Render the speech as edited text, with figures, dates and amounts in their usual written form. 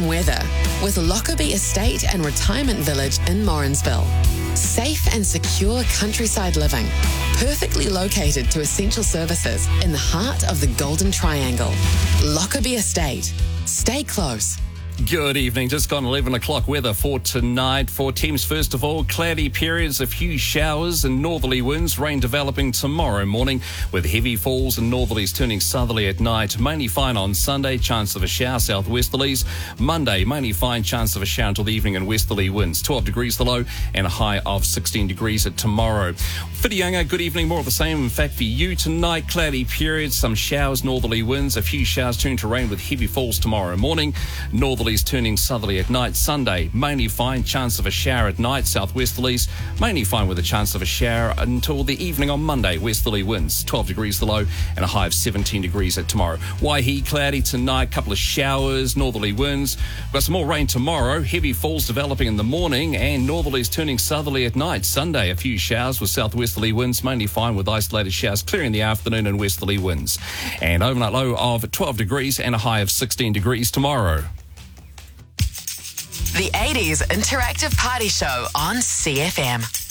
weather with Lockerbie Estate and Retirement Village in Morrinsville. Safe and secure countryside living, perfectly located to essential services in the heart of the Golden Triangle. Lockerbie Estate. Stay close. Good evening. Just gone 11 o'clock weather for tonight. For Thames, first of all, cloudy periods, a few showers and northerly winds. Rain developing tomorrow morning with heavy falls and northerlies turning southerly at night. Mainly fine on Sunday, chance of a shower, southwesterlies. Monday, mainly fine, chance of a shower until the evening and westerly winds. 12 degrees the low and a high of 16 degrees at tomorrow. Whitianga, good evening. More of the same. In fact, for you tonight, cloudy periods, some showers, northerly winds. A few showers turn to rain with heavy falls tomorrow morning. Northerlies turning southerly at night. Sunday, mainly fine, chance of a shower at night. Southwesterlies, mainly fine with a chance of a shower until the evening on Monday. Westerly winds, 12 degrees the low and a high of 17 degrees at tomorrow. Waihi, cloudy tonight, couple of showers, northerly winds. Got some more rain tomorrow. Heavy falls developing in the morning and northerlies turning southerly at night. Sunday, a few showers with southwesterly winds, mainly fine with isolated showers clearing the afternoon and westerly winds. And overnight low of 12 degrees and a high of 16 degrees tomorrow. The 80s Interactive Party Show on CFM.